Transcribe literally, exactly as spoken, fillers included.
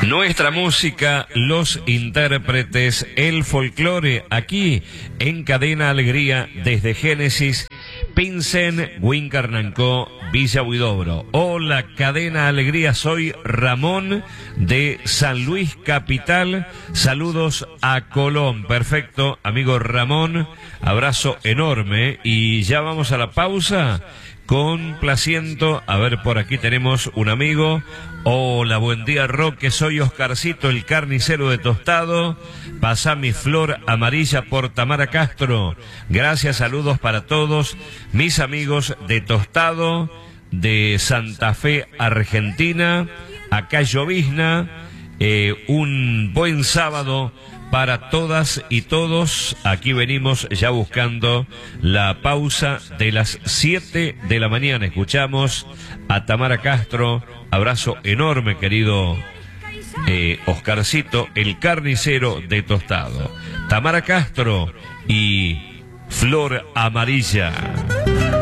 Nuestra música, los intérpretes, el folclore, aquí en Cadena Alegría, desde Génesis, Pinsen, Huincarnancó, Villa Huidobro. Hola, Cadena Alegría, soy Ramón de San Luis Capital. Saludos a Colón. Perfecto, amigo Ramón, abrazo enorme. Y ya vamos a la pausa. Complaciendo, a ver, por aquí tenemos un amigo. Hola, buen día, Roque, soy Oscarcito, el carnicero de Tostado. Pasá mi flor amarilla por Tamara Castro. Gracias, saludos para todos mis amigos de Tostado, de Santa Fe, Argentina. Acá llovizna, eh, un buen sábado para todas y todos. Aquí venimos ya buscando la pausa de las siete de la mañana. Escuchamos a Tamara Castro. Abrazo enorme, querido eh, Oscarcito, el carnicero de Tostado. Tamara Castro y Flor Amarilla.